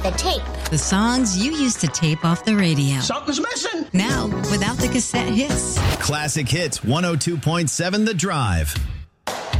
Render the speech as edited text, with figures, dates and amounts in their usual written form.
the tape. The songs you used to tape off the radio. Something's missing. Now, without the cassette hits. Classic Hits 102.7 The Drive.